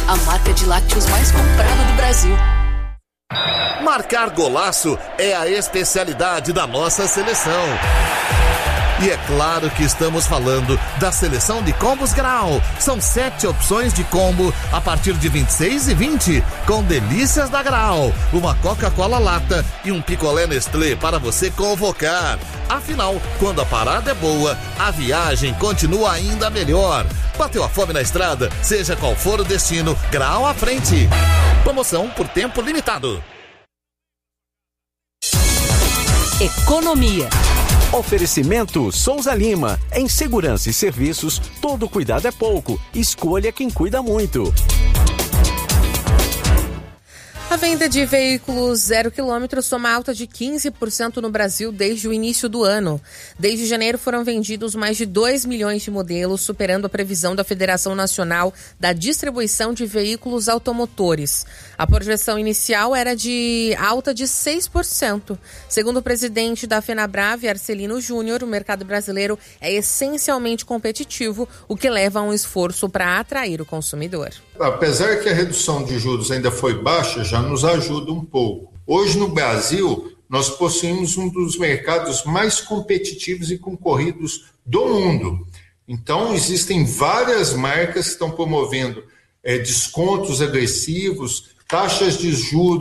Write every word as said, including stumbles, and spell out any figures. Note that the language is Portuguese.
a marca de lácteos mais comprada do Brasil. Marcar golaço é a especialidade da nossa seleção. E é claro que estamos falando da seleção de combos Grau. São sete opções de combo a partir de vinte e seis e vinte, com delícias da Grau, uma Coca-Cola lata e um picolé Nestlé para você convocar. Afinal, quando a parada é boa, a viagem continua ainda melhor. Bateu a fome na estrada? Seja qual for o destino, Grau à frente. Promoção por tempo limitado. Economia. Oferecimento Souza Lima. Em segurança e serviços, todo cuidado é pouco. Escolha quem cuida muito. A venda de veículos zero quilômetro soma alta de quinze por cento no Brasil desde o início do ano. Desde janeiro foram vendidos mais de dois milhões de modelos, superando a previsão da Federação Nacional da Distribuição de Veículos Automotores. A projeção inicial era de alta de seis por cento. Segundo o presidente da FenaBrave, Arcelino Júnior, o mercado brasileiro é essencialmente competitivo, o que leva a um esforço para atrair o consumidor. Apesar que a redução de juros ainda foi baixa, já nos ajuda um pouco. Hoje no Brasil, nós possuímos um dos mercados mais competitivos e concorridos do mundo. Então, existem várias marcas que estão promovendo é, descontos agressivos, taxas de juros